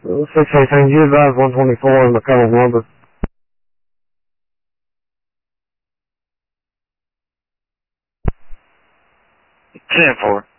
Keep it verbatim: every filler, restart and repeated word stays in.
six eighteen, you advise one twenty-four in McColl's number. ten four.